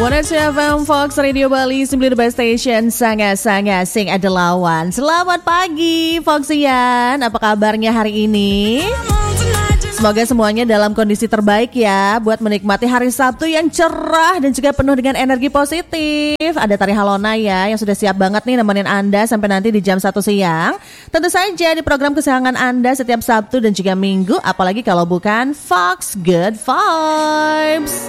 102 FM Fox Radio Bali, simply the best station, sangat-sangat sing ada lawan. Selamat pagi Foxian, apa kabarnya hari ini? Semoga semuanya dalam kondisi terbaik ya, buat menikmati hari Sabtu yang cerah dan juga penuh dengan energi positif. Ada Tari Halona ya, yang sudah siap banget nih nemenin Anda sampai nanti di jam 1 siang. Tentu saja di program kesayangan Anda setiap Sabtu dan juga Minggu, apalagi kalau bukan Fox Good Vibes.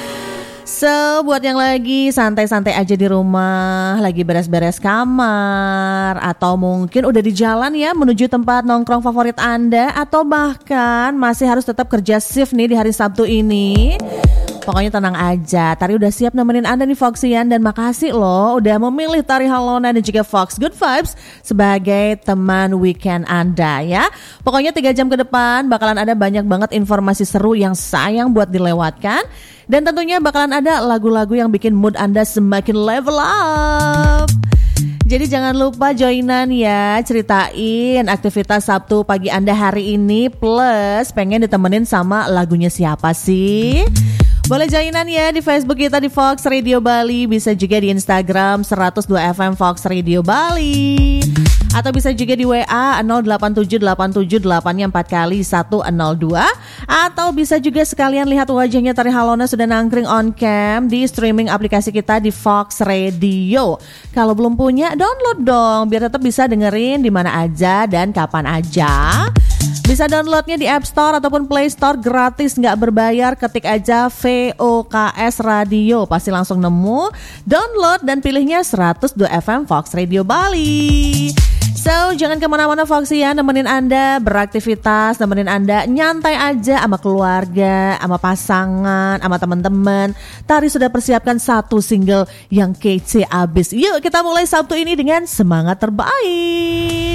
So, buat yang lagi santai-santai aja di rumah, lagi beres-beres kamar, atau mungkin udah di jalan ya menuju tempat nongkrong favorit Anda, atau bahkan masih harus tetap kerja shift nih di hari Sabtu ini. Pokoknya tenang aja, Tari udah siap nemenin Anda nih Foxian, dan makasih loh udah memilih Tari Halona dan juga Fox Good Vibes sebagai teman weekend Anda ya. Pokoknya 3 jam ke depan bakalan ada banyak banget informasi seru yang sayang buat dilewatkan, dan tentunya bakalan ada lagu-lagu yang bikin mood Anda semakin level up. Jadi jangan lupa joinan ya, ceritain aktivitas Sabtu pagi Anda hari ini, plus pengen ditemenin sama lagunya siapa sih? Boleh joinan ya di Facebook kita di Fox Radio Bali, bisa juga di Instagram 102 FM Fox Radio Bali, atau bisa juga di WA 087878 4 kali 102, atau bisa juga sekalian lihat wajahnya Tari Halona sudah nangkring on cam di streaming aplikasi kita di Fox Radio. Kalau belum punya, download dong biar tetap bisa dengerin di mana aja dan kapan aja. Bisa downloadnya di App Store ataupun Play Store gratis, nggak berbayar. Ketik aja VOKS Radio, pasti langsung nemu. Download dan pilihnya 102 FM Fox Radio Bali. So, jangan kemana-mana Foxy ya, nemenin Anda beraktivitas, nemenin Anda nyantai aja sama keluarga, sama pasangan, sama teman-teman. Tari sudah persiapkan 1 single yang kece abis. Yuk kita mulai Sabtu ini dengan semangat terbaik.